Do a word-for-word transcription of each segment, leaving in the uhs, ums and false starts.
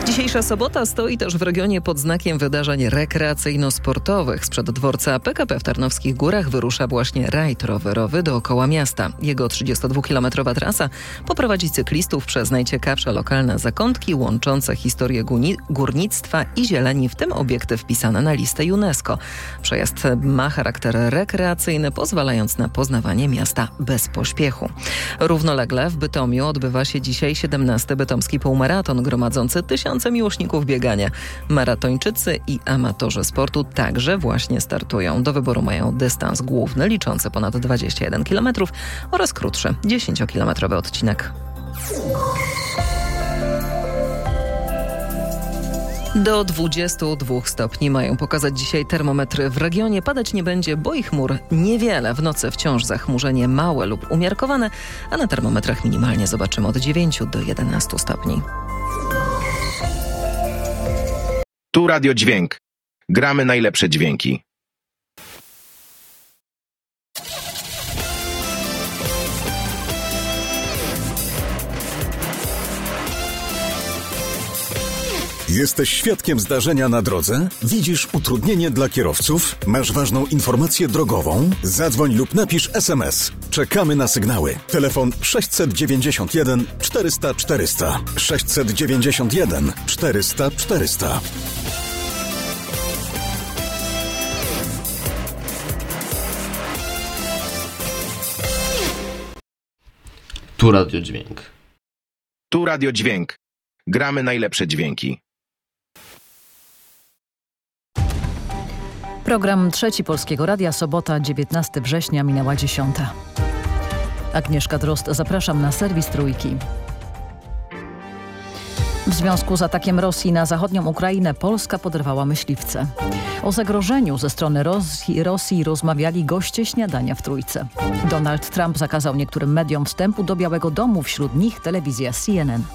Dzisiejsza sobota stoi też w regionie pod znakiem wydarzeń rekreacyjno-sportowych. Sprzed dworca P K P w Tarnowskich Górach wyrusza właśnie rajd rowerowy dookoła miasta. Jego trzydziestodwukilometrowa trasa poprowadzi cyklistów przez najciekawsze lokalne zakątki łączące historię górnictwa i zieleni, w tym obiekty wpisane na listę UNESCO. Przejazd ma charakter rekreacyjny, pozwalając na poznawanie miasta bez pośpiechu. Równolegle w Bytomiu odbywa się dzisiaj siedemnasty bytomski półmaraton gromadzący tysiące miłośników biegania. Maratończycy i amatorzy sportu także właśnie startują. Do wyboru mają dystans główny liczący ponad dwadzieścia jeden kilometrów oraz krótszy dziesięciokilometrowy odcinek. Do dwudziestu dwóch stopni mają pokazać dzisiaj termometry w regionie. Padać nie będzie, bo i chmur niewiele. W nocy wciąż zachmurzenie małe lub umiarkowane, a na termometrach minimalnie zobaczymy od dziewięciu do jedenastu stopni. Tu Radio Dźwięk. Gramy najlepsze dźwięki. Jesteś świadkiem zdarzenia na drodze? Widzisz utrudnienie dla kierowców? Masz ważną informację drogową? Zadzwoń lub napisz es em es. Czekamy na sygnały. Telefon sześćset dziewięćdziesiąt jeden czterysta czterysta. sześćset dziewięćdziesiąt jeden czterysta czterysta. Tu Radio Dźwięk. Tu Radio Dźwięk. Gramy najlepsze dźwięki. Program Trzeci Polskiego Radia, sobota, dziewiętnastego września, minęła dziesiąta. Agnieszka Drozd, zapraszam na serwis Trójki. W związku z atakiem Rosji na zachodnią Ukrainę Polska poderwała myśliwce. O zagrożeniu ze strony Rosji, Rosji rozmawiali goście śniadania w Trójce. Donald Trump zakazał niektórym mediom wstępu do Białego Domu, wśród nich telewizja C N N.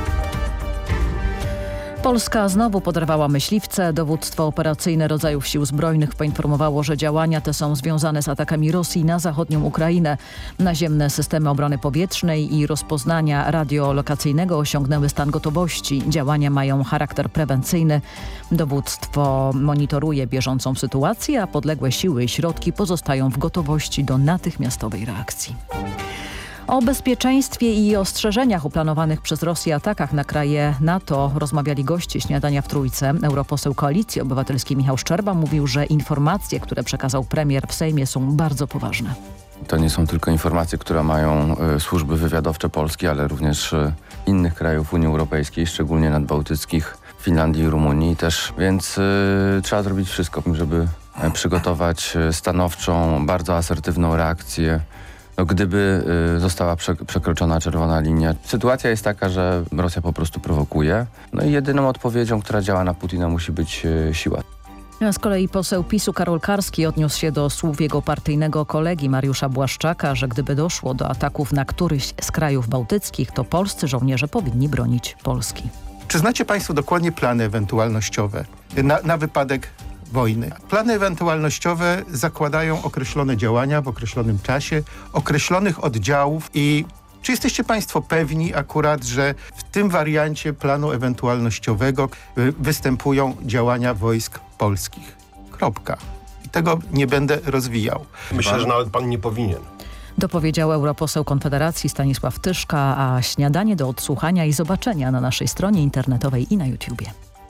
Polska znowu poderwała myśliwce. Dowództwo operacyjne rodzajów sił zbrojnych poinformowało, że działania te są związane z atakami Rosji na zachodnią Ukrainę. Naziemne systemy obrony powietrznej i rozpoznania radiolokacyjnego osiągnęły stan gotowości. Działania mają charakter prewencyjny. Dowództwo monitoruje bieżącą sytuację, a podległe siły i środki pozostają w gotowości do natychmiastowej reakcji. O bezpieczeństwie i ostrzeżeniach o planowanych przez Rosję atakach na kraje NATO rozmawiali goście śniadania w Trójce. Europoseł Koalicji Obywatelskiej Michał Szczerba mówił, że informacje, które przekazał premier w Sejmie, są bardzo poważne. To nie są tylko informacje, które mają y, służby wywiadowcze Polski, ale również y, innych krajów Unii Europejskiej, szczególnie nadbałtyckich, Finlandii i Rumunii też. Więc y, trzeba zrobić wszystko, żeby y, przygotować y, stanowczą, bardzo asertywną reakcję. No, gdyby y, została prze, przekroczona czerwona linia. Sytuacja jest taka, że Rosja po prostu prowokuje. No i jedyną odpowiedzią, która działa na Putina, musi być y, siła. Z kolei poseł PiSu Karol Karski odniósł się do słów jego partyjnego kolegi Mariusza Błaszczaka, że gdyby doszło do ataków na któryś z krajów bałtyckich, to polscy żołnierze powinni bronić Polski. Czy znacie państwo dokładnie plany ewentualnościowe na, na wypadek wojny? Plany ewentualnościowe zakładają określone działania w określonym czasie, określonych oddziałów i czy jesteście państwo pewni akurat, że w tym wariancie planu ewentualnościowego występują działania wojsk polskich? Kropka. I tego nie będę rozwijał. Myślę, że nawet pan nie powinien. Dopowiedział europoseł Konfederacji Stanisław Tyszka, a śniadanie do odsłuchania i zobaczenia na naszej stronie internetowej i na YouTubie.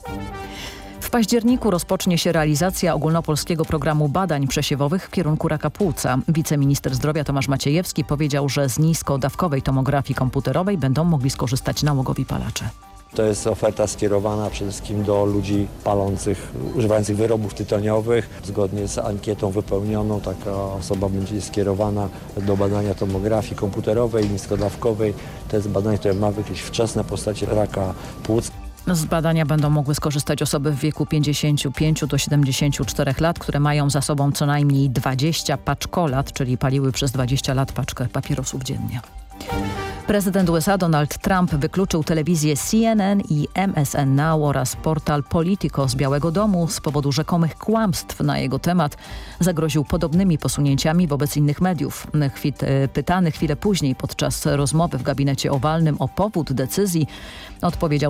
W październiku rozpocznie się realizacja ogólnopolskiego programu badań przesiewowych w kierunku raka płuca. Wiceminister zdrowia Tomasz Maciejewski powiedział, że z niskodawkowej tomografii komputerowej będą mogli skorzystać nałogowi palacze. To jest oferta skierowana przede wszystkim do ludzi palących, używających wyrobów tytoniowych. Zgodnie z ankietą wypełnioną taka osoba będzie skierowana do badania tomografii komputerowej, niskodawkowej. To jest badanie, które ma wykryć wczesne postacie raka płuc. Z badania będą mogły skorzystać osoby w wieku pięćdziesięciu pięciu do siedemdziesięciu czterech lat, które mają za sobą co najmniej dwadzieścia paczkolat, czyli paliły przez dwadzieścia lat paczkę papierosów dziennie. Prezydent U S A Donald Trump wykluczył telewizję C N N i M S N Now oraz portal Politico z Białego Domu z powodu rzekomych kłamstw na jego temat. Zagroził podobnymi posunięciami wobec innych mediów. Chwit, pytany chwilę później podczas rozmowy w gabinecie owalnym o powód decyzji odpowiedział,